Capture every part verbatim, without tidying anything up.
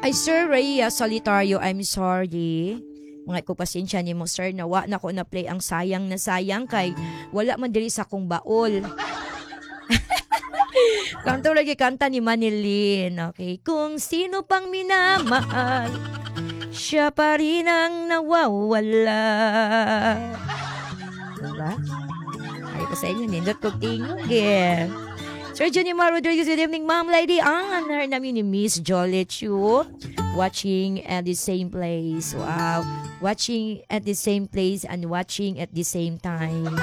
Ay, Sir Rhea Solitario, I'm sorry. Mga ko pasensya ni mo, sir, nawa na ko na play ang sayang na sayang kay wala man diri sa kong baol. Kanto lagi kanta ni Manilin. Okay, kung sino pang minamahal, siya pa rin ang nawawala. Diba? Ay ko sa inyo, nindot kong tingog eh. Sir Junimar Rodriguez, good evening, Ma'am Lady Ann. Her namin ni Miss Jolly Chu. Watching at the same place. Wow. Watching at the same place and watching at the same time.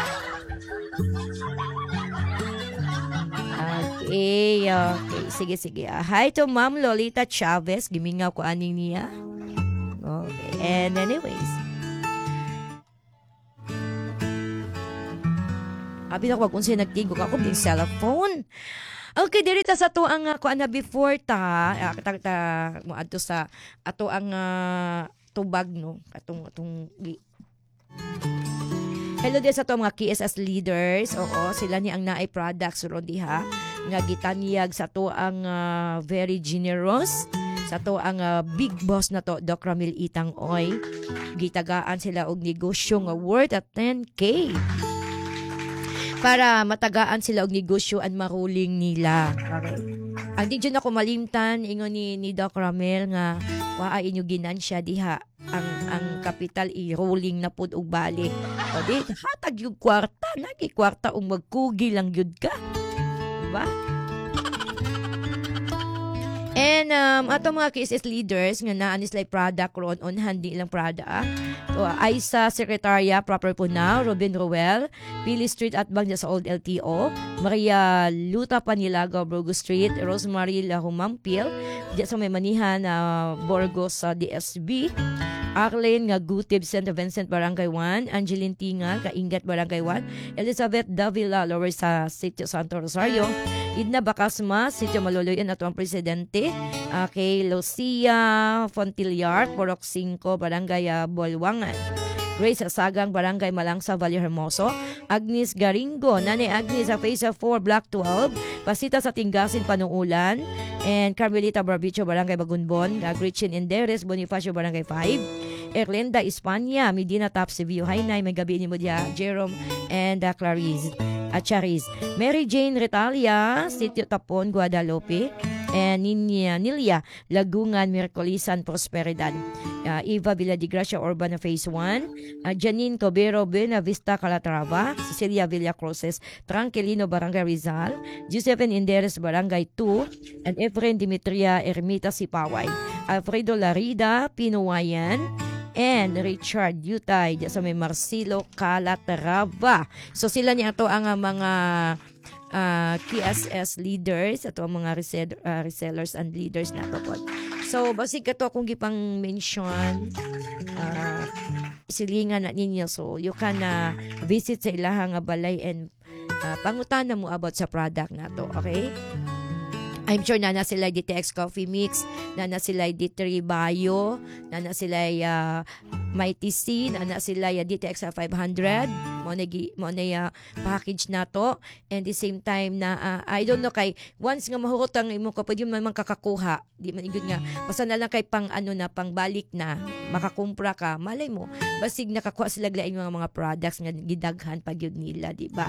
Okay, okay. Sige, sige. Uh, hi to Ma'am Lolita Chavez. Gimingaw ko aning niya. Okay. And anyways. Abi na ko kung sino nagtigog ako ng cellphone. Okay, dirita sa to ang uh, kuan na before ta, uh, ta, ta mo adto sa ato ang uh, tubag no, atong atong hello din sa to mga K S S leaders. Oo, sila ni ang naay products ron diha nga gitanyag sa to ang uh, very generous sa to ang uh, big boss na to Doc Ramil Itang Oy. Gitagaan sila og negosyo nga worth at ten K. Para matagaan sila og negosyo and maruling nila. Okay. Ang di dyan ako malimtan ingon ni, ni Doc Ramel nga waa inyo ginansya diha ang ang kapital i-rolling na pud og balik. O di hatag yung kwarta, lagi kwarta og magkugi lang gyud ka. Diba? And um, ato mga K S S leaders nga naa ni sila product ron on handi lang product. So, Aisa Secretaria proper po na, Robin Ruel, Pili Street at Bangja sa Old L T O, Maria Luta Panilago, Burgos Street, Rosemary Lahumampil, diya sa may manihan na uh, Burgos sa D S B, Arlene nga Gutib, Saint Vincent Barangay one, Angeline Tingal, Kaingat Barangay one, Elizabeth Davila, Lower sa Sitio Santo Rosario, Idna Bacasma, Sitio Maloloyan at ang Presidente, uh, kay Lucia Fontillar, Porok five, Barangay uh, Bolwangan, Grace Sagang, Barangay Malangsa, Valle Hermoso, Agnes Garingo, Nanay Agnes sa Phase four, Block twelve, Pasita sa Tingasin, Panuulan, and Carmelita Barbicho, Barangay Bagunbon, uh, Gretchen Enderes, Bonifacio, Barangay five, Erlenda Espanya, Medina Top Seville, Hainay, may gabi ni mo diya, Jerome and uh, Clarice. At Charis. Mary Jane Retalia, Sitio Tapon, Guadalupe, and Ninya Nilia, Lagungan, Mircolisan, Prosperidad. Uh, Eva Villadigracia, Urbana Phase one, uh, Janine Cobero, Buena Vista, Calatrava, Cecilia Villacroses, Tranquilino, Barangay Rizal, Josephine Inderes, Barangay two, and Efren Dimitria, Ermita, Sipaway, Alfredo Larida, Pinuwayan, and Richard Yutay sa may Marcelo Calatrava. So sila niya ito ang uh, mga uh, K S S leaders, ito ang mga resell, uh, resellers and leaders na ito po. So basig ito akong gipang mention uh, silingan na ninyo. So you can uh, visit sa ilahang balay and uh, pangutana mo about sa product na to. Okay? I'm sure na na sila D T X Coffee Mix, na na sila D three Bio, na na sila uh, Mighty C, na na sila uh, D T X five hundred, mo na, mo na uh, package na to. And the same time na, uh, I don't know, kay once nga mahurot ang imo ka, pwede mo naman kakakuha. Di man igod nga, basta na lang kay pang ano na, pang balik na, makakumpra ka, malay mo, basig nakakuha sila glain mga mga products nga gidaghan pag yun nila, di ba?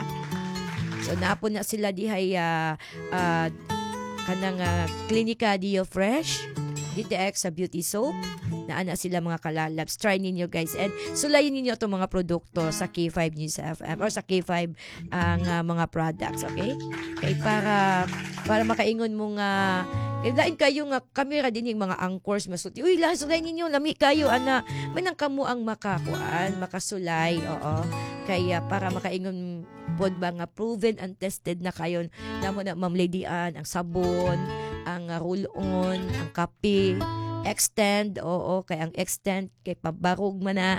So napon na sila dihay uh, uh, kanang uh, Klinika Dio Fresh, D T X sa beauty soap, na ana sila mga kalalabs. Try ninyo guys. And sulayin ninyo itong mga produkto sa K five News F M or sa K five ang uh, mga products, okay? Okay, para para makaingon mo nga eh, lain kayo nga kamera din yung mga anchors masuti. Uy, lahat sulay ninyo, lami kayo, ana. Manang kamo ang makakuan, makasulay, oo. Kaya para makaingon pod ba nga proven and tested na kayo namo na Ma'am Lady Ann, ang sabon, ang uh, roll-on, ang kape, extend, oo, kay ang extend kay pabarog man na.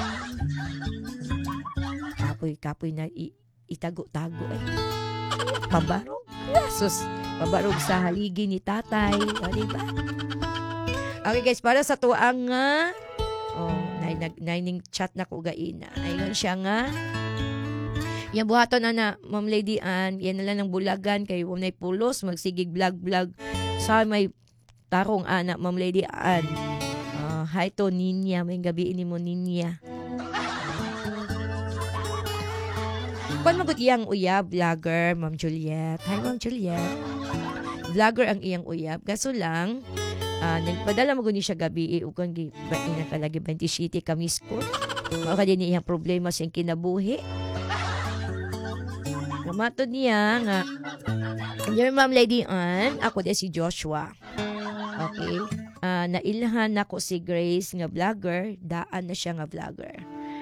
Kapoy, kapoy na i- itago-tago eh. Pabarog. Sus, pabarog sa haligi ni tatay. O, diba? Okay guys, para sa tuang nga, oh, naining chat na ko gaina. Ayun siya nga. Yan buhaton na na, Ma'am Lady Ann, yan na lang ng bulagan, kay unay pulos, magsigig vlog-vlog sa may tarong anak Ma'am Lady Ann. Uh, hi to Ninya, may gabi ini mo Ninya. Kung magut iyang uyab, vlogger, Ma'am Juliet. Hi, Ma'am Juliet. Vlogger ang iyang uyab. Kaso lang, uh, nagpadala mo guni siya gabi, ukon ba inakalagi twenty city kamis ko. Maka din iyang problema siyang kinabuhi. Namatod niya nga, your Ma'am Lady Ann, ako din si Joshua. Okay? Uh, nailhan ako si Grace nga vlogger, daan na siya nga vlogger.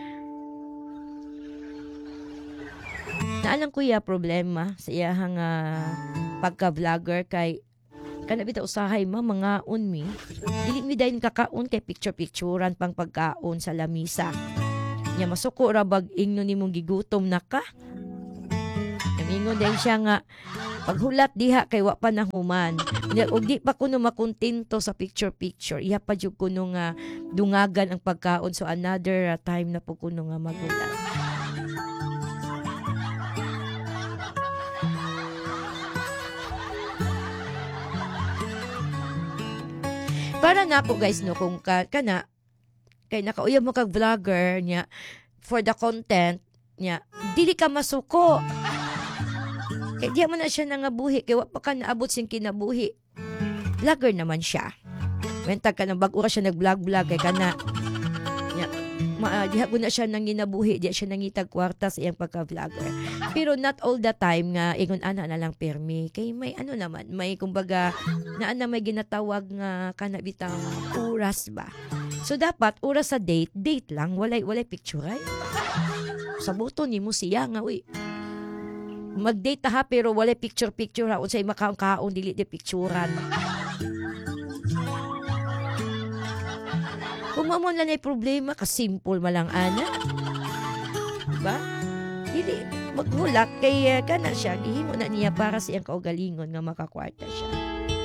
Naalang ko ya problema sa iyang uh, pagka-vlogger kay kanabita usahay ma mga unmi. Dili mi dayon kakaon kay picture-picturean pang pagkaon sa lamisa. Nya masuko ra bag ingno nimong gigutom na ka. Namingon din siya nga paghulat diha kay wa pa nahuman. Og di pa kuno makontento sa picture-picture. Iya pa jud kuno nga dungagan ang pagkaon so another uh, time na po kuno nga magulat. Para na po guys no kung ka, kana kay nakauyab mo kag vlogger niya for the content niya dili ka masuko. Kay di man na siya nangabuhi kay wa pa ka naabot sing kinabuhi. Vlogger naman siya. Wentag ka nang bag-o siya nag-vlog-vlog kay kana niya ma diha ko na siya nang ginabuhi, di siya nangitag kwarta sa iyang pagka-vlogger. Pero not all the time nga ingon ana na lang permi kay may ano naman, may kumbaga naa na may ginatawag nga kana bitang oras ba. So dapat oras sa date, date lang, walay walay picture ay. Sa buto nimo siya nga uy. Mag-date ha pero walay picture-picture ha unsay makaon-kaon dili di picturean. Kung mamon lang ay problema, kasimple malang ana. Diba? Dili, maghulak kay uh, kana siya, gihimo na niya para sa iyang kaugalingon nga makakwarta siya.